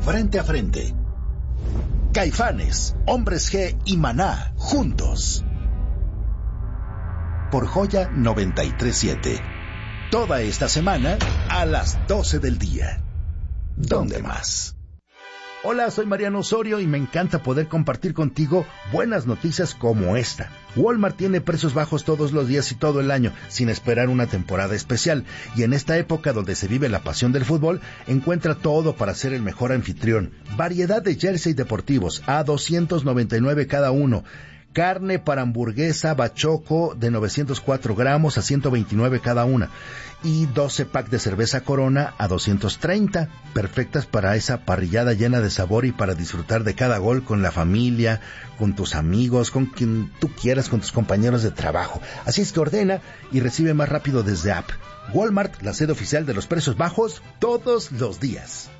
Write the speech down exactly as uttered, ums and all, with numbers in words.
frente a frente. Caifanes, Hombres G y Maná, juntos. Por Joya noventa y tres siete. Toda esta semana a las doce del día. ¿Dónde más? Hola, soy Mariano Osorio y me encanta poder compartir contigo buenas noticias como esta. Walmart tiene precios bajos todos los días y todo el año, sin esperar una temporada especial. Y en esta época donde se vive la pasión del fútbol, encuentra todo para ser el mejor anfitrión. Variedad de jersey deportivos a doscientos noventa y nueve cada uno. Carne para hamburguesa Bachoco de novecientos cuatro gramos a ciento veintinueve cada una. Y doce pack de cerveza Corona a doscientos treinta. Perfectas para esa parrillada llena de sabor y para disfrutar de cada gol con la familia, con tus amigos, con quien tú quieras, con tus compañeros de trabajo. Así es que ordena y recibe más rápido desde app. Walmart, la sede oficial de los precios bajos todos los días.